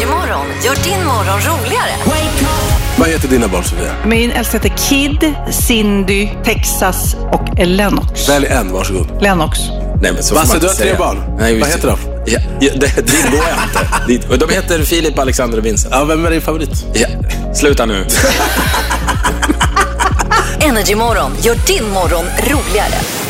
Energy Morgon gör din morgon roligare. Vad heter dina barn, Sofia? Min äldsta heter Kid, Cindy, Texas och Lennox. Välj en, varsågod. Lennox. Nej, men så får Basse, man du inte har 3 säga. barn. Nej, Vad heter de? Ja, dit går jag inte. De heter Filip, Alexander och Vincent. Ja, vem är din favorit? Ja, sluta nu. Energy Morgon gör din morgon roligare.